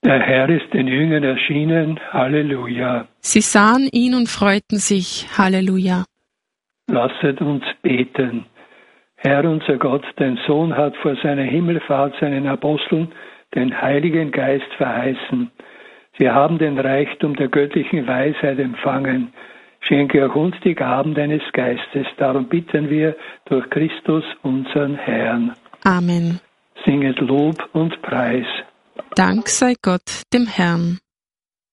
Der Herr ist den Jüngern erschienen. Halleluja. Sie sahen ihn und freuten sich. Halleluja. Lasset uns beten. Herr unser Gott, dein Sohn hat vor seiner Himmelfahrt seinen Aposteln den Heiligen Geist verheißen. Sie haben den Reichtum der göttlichen Weisheit empfangen. Schenke auch uns die Gaben deines Geistes. Darum bitten wir durch Christus, unseren Herrn. Amen. Singet Lob und Preis. Dank sei Gott dem Herrn.